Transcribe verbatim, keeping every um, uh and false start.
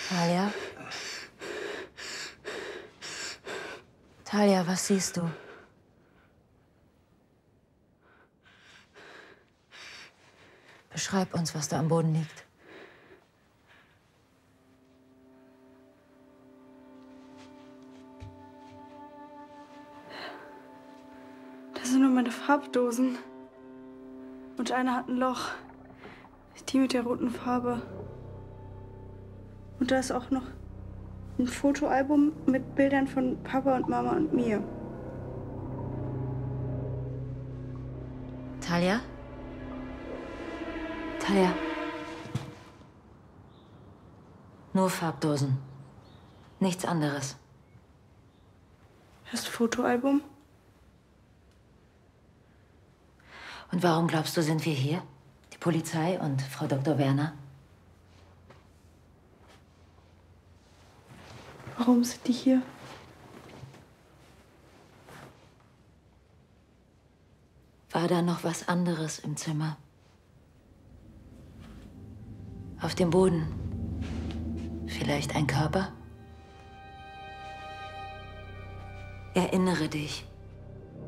Talia? Talia, was siehst du? Beschreib uns, was da am Boden liegt. Das sind nur meine Farbdosen. Und eine hat ein Loch. Die mit der roten Farbe. Und da ist auch noch ein Fotoalbum mit Bildern von Papa und Mama und mir. Talia? Talia? Nur Farbdosen. Nichts anderes. Das Fotoalbum? Und warum glaubst du, sind wir hier? Die Polizei und Frau Doktor Werner? Warum sind die hier? War da noch was anderes im Zimmer? Auf dem Boden? Vielleicht ein Körper? Erinnere dich.